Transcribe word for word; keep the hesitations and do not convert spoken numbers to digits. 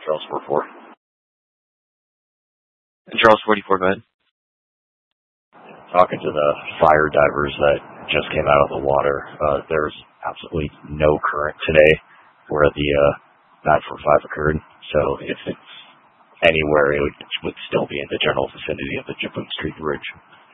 Charles forty-four. Charles forty-four, go ahead. Talking to the fire divers that just came out of the water, uh, there's absolutely no current today where the uh, nine four five occurred. So if it's anywhere, it would, would still be in the general vicinity of the Jabun Street Bridge.